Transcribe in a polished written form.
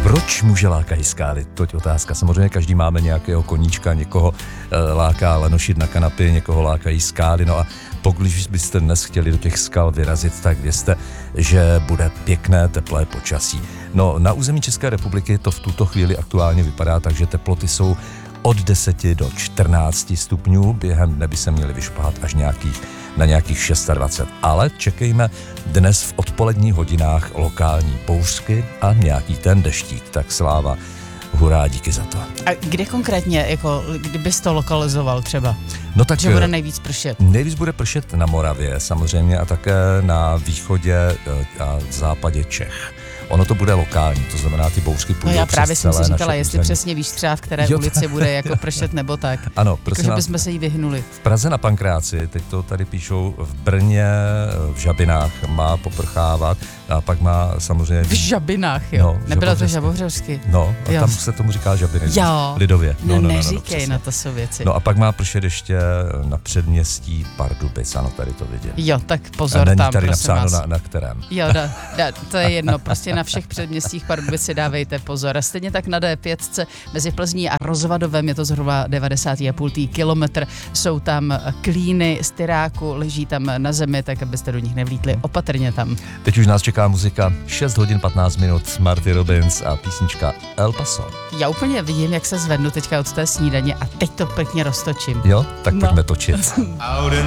Proč muže lákají skály? Toť otázka. Samozřejmě každý máme nějakého koníčka, někoho láká lenošit na kanapě, někoho lákají skály. No a pokud byste dnes chtěli do těch skal vyrazit, tak vězte, že bude pěkné, teplé počasí. No, na území České republiky to v tuto chvíli aktuálně vypadá tak, že teploty jsou od 10 do 14 stupňů. Během dne by se měly vyšplhat až na nějakých 26. Ale čekejme dnes v odpoledních hodinách lokální bouřky a nějaký ten deštík. Tak sláva, hurá, díky za to. A kde konkrétně, jako kdybys to lokalizoval třeba? No tak, že bude nejvíc pršet? Nejvíc bude pršet na Moravě samozřejmě a také na východě a západě Čech. Ono to bude lokální, to znamená, ty bouřky půjdou. No já právě přes jsem si celé říkala, naše jestli území. přesně víš třeba, v které ulici bude jako pršet nebo tak. Ano, prosím jako, že vás, bychom se jí vyhnuli. v Praze na Pankráci, teď to tady píšou, v Brně, v Žabinách má poprchávat a pak má samozřejmě... V Žabinách, jo? No, Nebylo to Žabohřevsky? No, a jo. tam se tomu říká Žabiny. Jo. Lidově. No, neříkej, na to jsou věci. No a pak má pršet ještě na předměstí Pardubic, ano, tady to vidět. Jo, tak pozor a není tam, tady prosím napsáno vás. na kterém. Jo, to je jedno, prostě na všech předměstích Pardubic si dávejte pozor. A stejně tak na D5 mezi Plzní a Rozvadovem je to zhruba 90,5 kilometr. Jsou tam klíny z tyráku, leží tam na zemi, tak abyste do nich nevlítli opatrně tam. Teď už nás čeká muzika 6 hodin 15 minut, Marty Robbins a písnička El Paso. Já úplně vidím, jak se zvednu teďka od té snídaně a teď to pěkně roztočím. Jo, tak pojďme točit.